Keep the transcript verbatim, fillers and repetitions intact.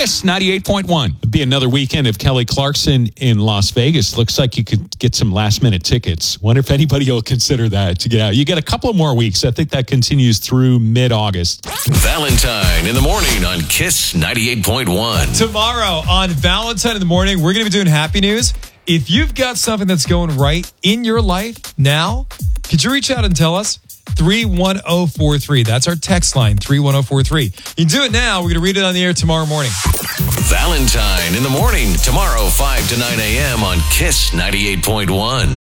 Kiss ninety-eight point one. It'll be another weekend of Kelly Clarkson in Las Vegas. Looks like you could get some last-minute tickets. Wonder if anybody will consider that to get out. You get a couple more weeks. I think that continues through mid-August. Valentine in the morning on Kiss ninety-eight point one. Tomorrow on Valentine in the morning, we're going to be doing Happy News. If you've got something that's going right in your life now, could you reach out and tell us? three one zero four three. That's our text line, three one zero four three. You can do it now. We're going to read it on the air tomorrow morning. Valentine in the morning, tomorrow, five to nine a.m. on Kiss ninety-eight point one.